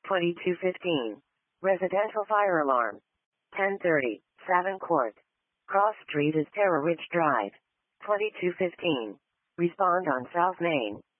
2215. Residential fire alarm. 1030. Savin Court. Cross Street is Terra Ridge Drive. 2215. Respond on South Main.